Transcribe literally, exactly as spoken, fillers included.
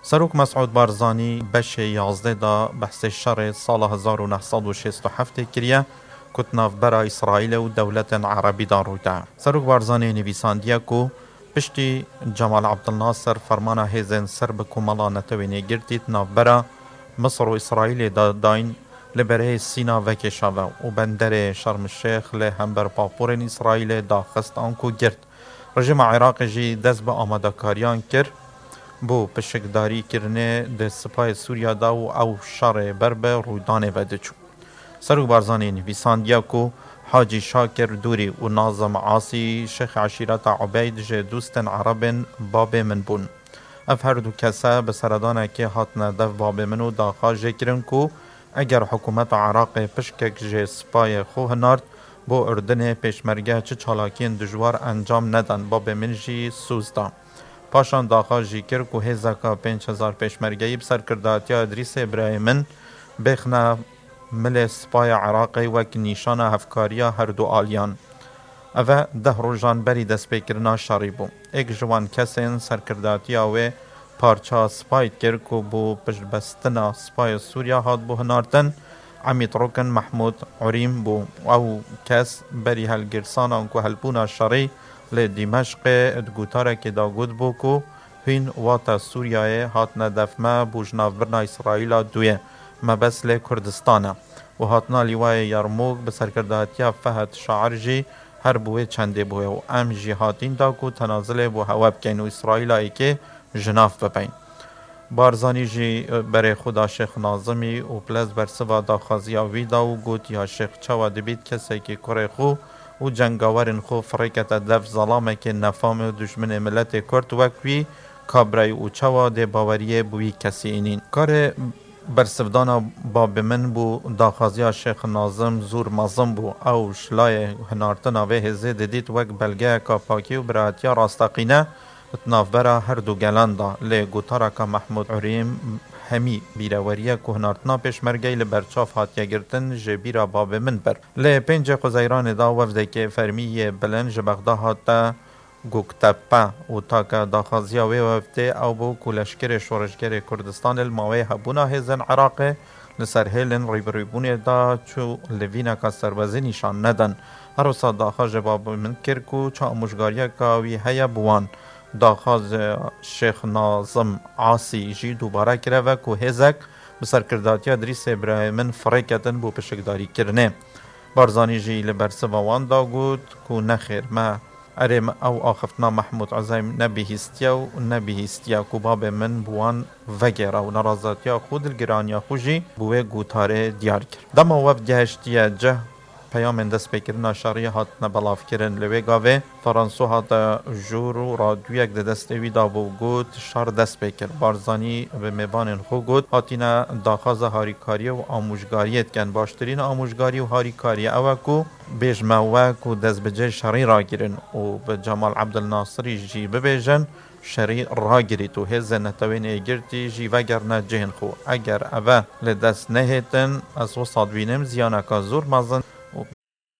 سروک مسعود بارزانی بش یازده دا بحث شر سال هزار و نهصد و شصت و هفت کریه کتناف برا اسرائیل و دولت عربی دا رویده. سروک بارزانی نویساندیه کو پشتی جمال عبدالناصر فرمانه هیزن سرب کمالا نتوینه گرتید ناف برا مصر و اسرائیل دا داین لبره سینا وکشاوه و بندر شرم الشیخ لهمبر پاپور اسرائیل دا خست آنکو گرد. رژیم عراق جی دست به آماده کاریان کرد بو پشکداری کرنه ده سپاه سوریا دا و او شر بربه رویدانه وده چو. سروک بارزانی نویساندیا کو حاجی شاکر دوری و ناظم عاصی شیخ عشیرت عبید جه دوستن عربن باب من بون. اف هر دو کسا بسردانه که هاتنه دف باب منو داخا جکرن کو اگر حکومت عراق پشکک جه سپاه خو هنارد بو اردن پیشمرگه چه چالاکین دجوار انجام ندن باب من جی سوزدا. پاشان داخل جیکر که هزاکا پنج هزار پیشمرگهی بسر کرداتی ادریس ابراهیمن بخنا مل سپای عراقی وک نیشان هفکاریا هر دو آلیان. اوه ده روزان بری دست بکرنا شاری بو. ایک جوان کسین سرکرداتی اوه پارچا سپایت کر که بو پشت بستنا سپای سوریا هاد بو هنارتن عمیت روکن محمود عریم بو او کس بری هلگرسان انکو هلبونا شاری لی دمشق ادگوتاره که دا گود بو کو هین واتا سوریای هاتنا دفمه بوجناف برنا اسرائیل دویه مبس لی کردستانه و هاتنا لیوای یارموگ بسرکرداتیا فهد شعر جی هر بوه چنده بوه و ام جی هاتین دا کو تنازل بو هوا بکن و اسرائیل ای که جناف ببین. بارزانی جی بره خدا شیخ ناظمی و پلز برسوا دا خازیا ویدا و گوت یا شیخ چوا دبید کسی که کره خو و جنگاورن خو فرقت دف ظلامه که نفام دشمن ملت کرد وکوی کابرای و چوا ده باوریه بوی کسی اینین. کار برسفدانا باب من بو داخازیا شیخ ناظم زور مازم بو او شلای هنارتنا و هزه دید وک بلگه که پاکی و براتیا راستقینه اتنافبرا هر دو گلاندا لی گوتارا که محمود عریم همی بیراوریه که هنارتنا پیشمرگی لبرچاف هاتیه گرتن جبیرا باب من بر. لی پنج خزایران دا وفده که فرمیه بلن جبغدا هاتا گوکتپا و تا که داخازیا و وفده او بو کلشکر شورشگر کردستان الماوی هبونا هزن عراق لسر هیلن ریبریبونه دا چو لوینا که سربازی نشان ندن. هر وسا داخا جباب من کرکو چا مشگاریه که وی هیا بوان داخاز شیخ ناظم عاصی جی دوباره کرده و که هزک بسر کرداتی ادریس ابراهیمن فرقتن بو پشکداری کرنه. بارزانی جی لبرسه وان دا گود که نخیر ما ارم او آخفتنا محمود عزایم نبیهستیا و نبیهستیا که باب من بوان وگره و نرازاتیا خود الگرانیا خوشی بوه گوتاره دیار کرد. دما وفد گهشتیا جه پیام دست بکرنا شریع هات نبلاف کرن لوی گاوه فرانسو هات جور و رادیویک ده دست ویدا بو گود شار دست بکر. بارزانی به میبانن خو گود هاتینا داخاز هاریکاری و آموشگاریت کن باشترین آموشگاری و هاریکاری اوه کو بیش موه کو دست بجه شریع را گیرن و به جمال عبدالناصری جی ببیجن شریع را گیرید و هزه نتوین ایگرتی جی وگر نه جهن خو اگر اوه لدست نهیتن از وصاد بینم زیانکا زور مازن